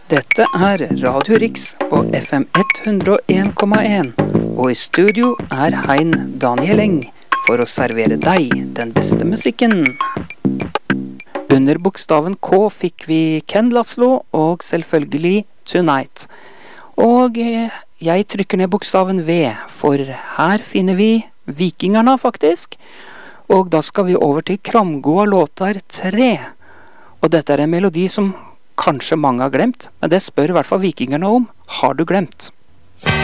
Dette er Radio Riks på FM 101,1, og i studio er Hein Daniel Eng for å servere deg den beste musikken. Under bokstaven K fikk vi Ken Laszlo og selvfølgelig Tonight. Og jeg trykker ned bokstaven V, for her finner vi Vikingarna faktisk. Og da skal vi over til Kramgoa låtar 3. Og dette er en melodi som kanskje mange har glemt, men det spør i hvert fall Vikingarna om. Har du glemt?